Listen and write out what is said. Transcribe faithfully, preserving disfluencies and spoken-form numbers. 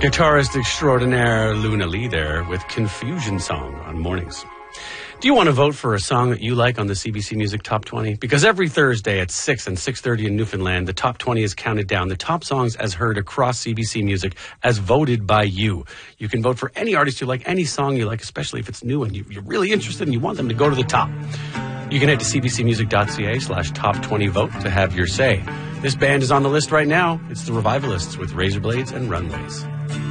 Guitarist extraordinaire Luna Lee there with Confusion Song on Mornings. Do you want to vote for a song that you like on the C B C Music Top twenty? Because every Thursday at six and six thirty in Newfoundland, the Top twenty is counted down. The top songs as heard across C B C Music as voted by you. You can vote for any artist you like, any song you like, especially if it's new and you, you're really interested and you want them to go to the top. You can head to cbcmusic.ca slash top 20 vote to have your say. This band is on the list right now. It's the Revivalists with Razor Blades and Runways.